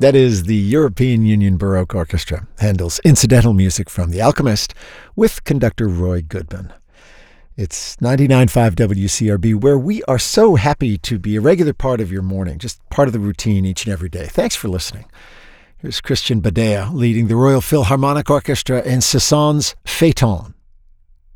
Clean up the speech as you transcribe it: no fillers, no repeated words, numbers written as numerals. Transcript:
That is the European Union Baroque Orchestra, Handel's incidental music from The Alchemist, with conductor Roy Goodman. It's 99.5 WCRB, where we are so happy to be a regular part of your morning, just part of the routine each and every day. Thanks for listening. Here's Christian Badea leading the Royal Philharmonic Orchestra in Cézanne's Phaeton.